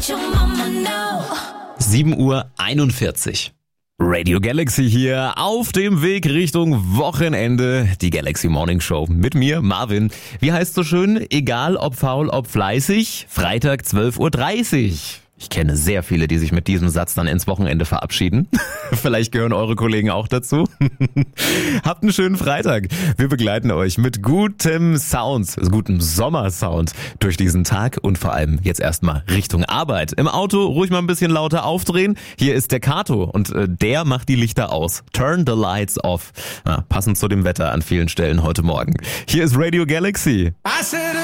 7:41 Uhr. Radio Galaxy hier auf dem Weg Richtung Wochenende. Die Galaxy Morning Show mit mir, Marvin. Wie heißt so schön? Egal ob faul, ob fleißig. Freitag 12:30 Uhr. Ich kenne sehr viele, die sich mit diesem Satz dann ins Wochenende verabschieden. Vielleicht gehören eure Kollegen auch dazu. Habt einen schönen Freitag. Wir begleiten euch mit gutem Sound, gutem Sommersound durch diesen Tag und vor allem jetzt erstmal Richtung Arbeit. Im Auto ruhig mal ein bisschen lauter aufdrehen. Hier ist der Kato und der macht die Lichter aus. Turn the lights off. Passend zu dem Wetter an vielen Stellen heute Morgen. Hier ist Radio Galaxy.